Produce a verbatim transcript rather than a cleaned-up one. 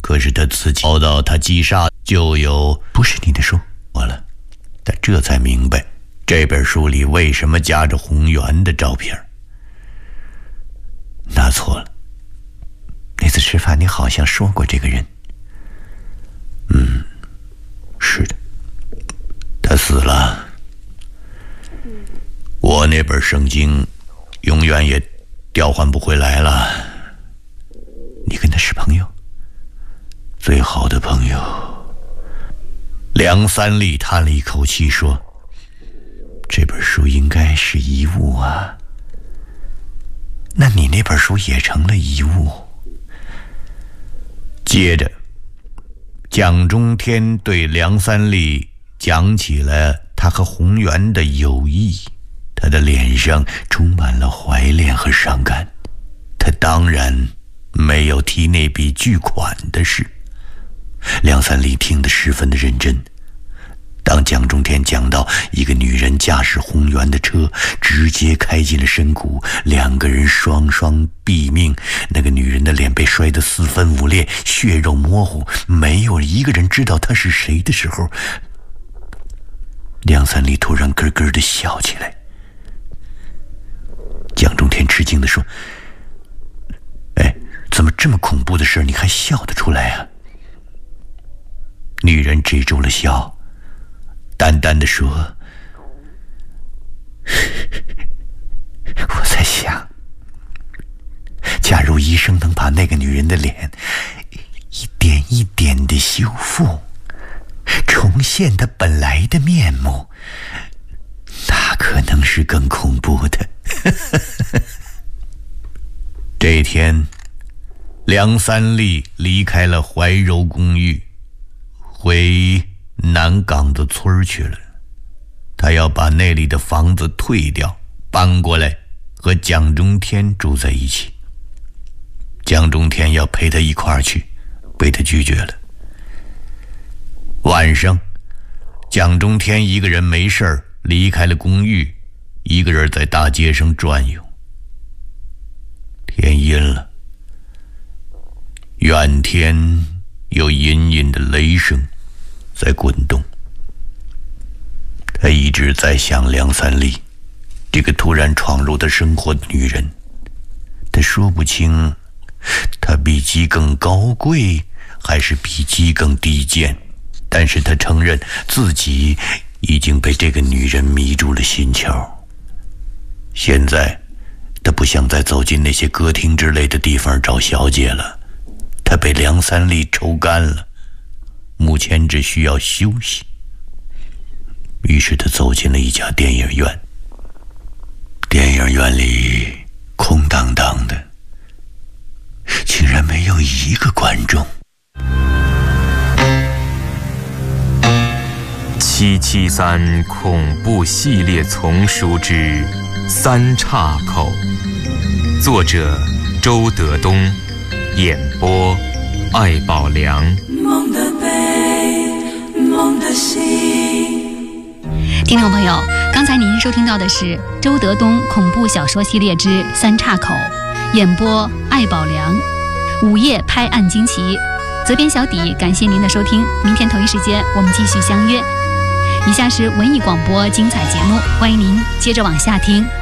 可是他自己遭到他击杀，就有不是你的书。 我了，他这才明白这本书里为什么夹着宏源的照片。拿错了， 那次吃饭你好像说过这个人。 嗯，是的，他死了。我那本圣经永远也调换不回来了。 你跟他是朋友？ 最好的朋友。梁三立叹了一口气说， 这本书应该是遗物啊。那你那本书也成了遗物。 接着蒋中天对梁三立讲起了他和宏源的友谊，他的脸上充满了怀恋和伤感。他当然没有提那笔巨款的事。梁三立听得十分的认真。当蒋中天讲到一个女人驾驶宏源的车直接开进了深谷，两个人双双毙命，那个女人的脸被摔得四分五裂，血肉模糊，没有一个人知道她是谁的时候，梁三立突然咯咯地笑起来。蒋中天吃惊地说，哎，怎么这么恐怖的事你还笑得出来啊？女人止住了笑，淡淡地说， 我在想，假如医生能把那个女人的脸一点一点地修复，重现她本来的面目，那可能是更恐怖的。 这天，梁三立离开了怀柔公寓，回南岗子村去了。他要把那里的房子退掉，搬过来和蒋中天住在一起。蒋中天要陪他一块儿去，被他拒绝了。晚上，蒋中天一个人没事儿离开了公寓，一个人在大街上转悠。天阴了，远天有隐隐的雷声在滚动。他一直在想梁三立这个突然闯入他生活的女人。他说不清她比鸡更高贵还是比鸡更低贱，但是他承认自己已经被这个女人迷住了心窍。现在他不想再走进那些歌厅之类的地方找小姐了，他被梁三立抽干了，目前只需要休息。于是他走进了一家电影院。电影院里空荡荡的，竟然没有一个观众。 七七三恐怖系列丛书之三岔口，作者周德东，演播艾宝良。 梦的悲，梦的喜。 听众朋友，刚才您收听到的是周德东恐怖小说系列之三岔口，演播艾宝良，午夜拍案惊奇，责编小底。感谢您的收听，明天同一时间我们继续相约。以下是文艺广播精彩节目，欢迎您接着往下听。